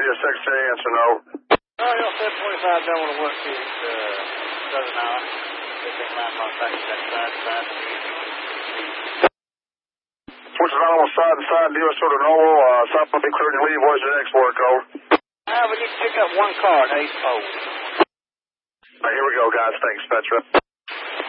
your secretary answer no. Oh, y'all 725 don't want to work this Southern Island. 15 line contact that side. Switch it on side to side, do us sort of normal, stop will be clear to leave, where's your next work, over? We need to pick up one car at 8 poles. Here we go, guys, thanks, Petra.